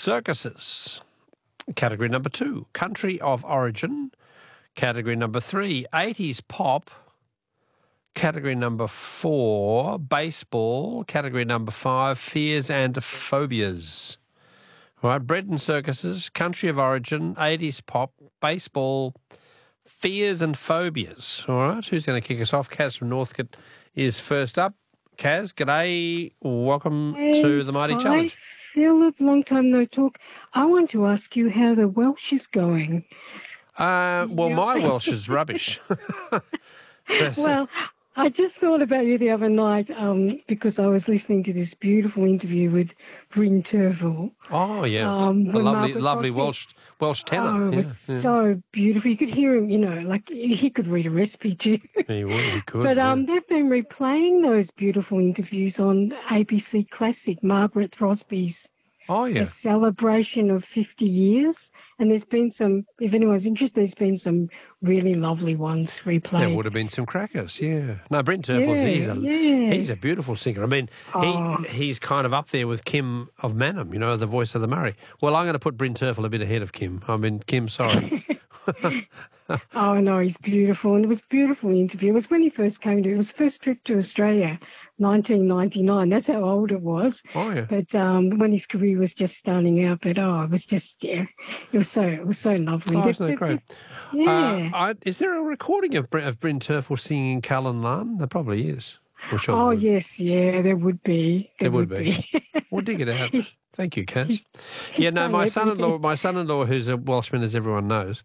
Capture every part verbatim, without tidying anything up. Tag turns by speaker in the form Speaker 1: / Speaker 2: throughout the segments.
Speaker 1: Circuses. Category number two, country of origin. Category number three, eighties pop. Category number four, baseball. Category number five, fears and phobias. All right, bread and circuses, country of origin, eighties pop, baseball, fears and phobias. All right, who's going to kick us off? Kaz from Northcote is first up. Kaz, g'day. Welcome
Speaker 2: Hey,
Speaker 1: to the Mighty
Speaker 2: hi,
Speaker 1: Challenge.
Speaker 2: Philip. Long time no talk. I want to ask you how the Welsh is going.
Speaker 1: Uh, well,
Speaker 2: Yeah.
Speaker 1: my Welsh is rubbish.
Speaker 2: Well, I just thought about you the other night um, because I was listening to this beautiful interview with Bryn Terfel.
Speaker 1: Oh, yeah.
Speaker 2: Um,
Speaker 1: a
Speaker 2: when
Speaker 1: lovely,
Speaker 2: Margaret
Speaker 1: lovely
Speaker 2: Crosby-
Speaker 1: Welsh Welsh tenor.
Speaker 2: Oh, it
Speaker 1: yeah,
Speaker 2: was
Speaker 1: yeah.
Speaker 2: so beautiful. You could hear him, you know, like he could read a recipe too.
Speaker 1: He would, he could.
Speaker 2: But
Speaker 1: yeah.
Speaker 2: um, they've been replaying those beautiful interviews on A B C Classic, Margaret Crosby's
Speaker 1: oh, yeah.
Speaker 2: a celebration of fifty years. And there's been some, if anyone's interested, there's been some really lovely ones replayed.
Speaker 1: There would have been some crackers, yeah. No, Brent Terfels,
Speaker 2: Yeah,
Speaker 1: he's, a,
Speaker 2: yeah.
Speaker 1: he's a beautiful singer. I mean,
Speaker 2: Oh.
Speaker 1: he he's kind of up there with Kim of Manham, you know, the voice of the Murray. Well, I'm going to put Brent Terfel a bit ahead of Kim. I mean, Kim, sorry.
Speaker 2: Oh, no, he's beautiful. And it was a beautiful interview. It was when he first came to, it was first trip to Australia, nineteen ninety-nine. That's how old it was.
Speaker 1: Oh, yeah.
Speaker 2: But um, when his career was just starting out, but oh, it was just, yeah, it was so, it was so lovely.
Speaker 1: Oh, isn't that great?
Speaker 2: Yeah.
Speaker 1: Uh, I, is there a recording of, Brent, of Brent Terfel singing Callan Lan? There probably is. Or sure
Speaker 2: Oh,
Speaker 1: there would.
Speaker 2: yes, yeah, there would be.
Speaker 1: There would be. We'll dig it out. Thank you, Kaz.
Speaker 2: he's
Speaker 1: Yeah, no,
Speaker 2: done
Speaker 1: my
Speaker 2: everything.
Speaker 1: son-in-law, my son-in-law, who's a Welshman, as everyone knows,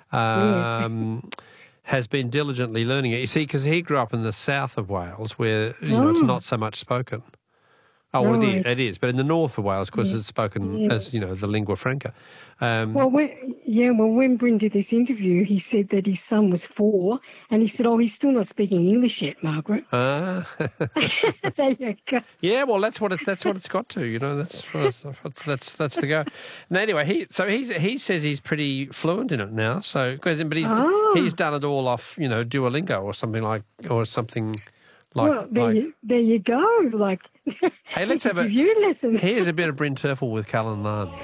Speaker 1: um, has been diligently learning it. You see, because he grew up in the south of Wales, where you know it's
Speaker 2: Oh.
Speaker 1: not so much spoken. Oh, well, it is,
Speaker 2: Right.
Speaker 1: it is, but in the north of Wales, of course,
Speaker 2: Yeah.
Speaker 1: it's spoken
Speaker 2: Yeah.
Speaker 1: as you know the lingua franca. Um,
Speaker 2: Well, when, yeah, well, when Bryn did this interview, he said that his son was four, and he said, oh, he's still not speaking English yet, Margaret.
Speaker 1: uh,
Speaker 2: There you go.
Speaker 1: yeah, well, that's what it, that's what it's got to. You know, that's that's that's, that's the go. And anyway, he so he he says he's pretty fluent in it now. So, 'cause- but he's
Speaker 2: Ah.
Speaker 1: he's done it all off, you know, Duolingo or something like or something like.
Speaker 2: Well, there,
Speaker 1: like
Speaker 2: you, there you go. Like,
Speaker 1: hey, let's
Speaker 2: he
Speaker 1: have
Speaker 2: could
Speaker 1: a.
Speaker 2: give you lessons.
Speaker 1: Here's a bit of Bryn Terfel with Callan Lan.